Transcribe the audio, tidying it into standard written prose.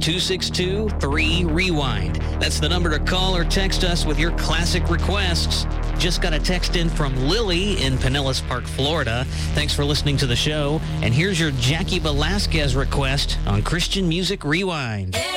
262-3REWIND. That's the number to call or text us with your classic requests. Just got a text in from Lily in Pinellas Park, Florida. Thanks for listening to the show. And here's your Jackie Velasquez request on Christian Music Rewind.